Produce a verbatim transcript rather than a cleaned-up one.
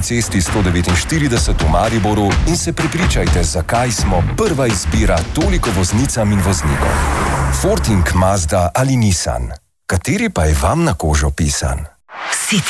cesti sto devetinštirideset v Mariboru in se prepričajte, zakaj smo prva izbira toliko voznicam in voznikom. Ford, Mazda ali Nissan. Kateri pa je vam na kožo pisan?